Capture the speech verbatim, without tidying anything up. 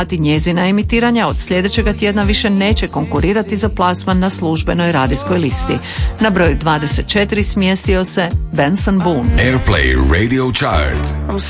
njezina emitiranja od sljedećega tjedna više neće konkurirati za plasman na službenoj radijskoj listi. Na broju dvadeset četiri smjestio se Benson Boone. Airplay Radio Chart. I'm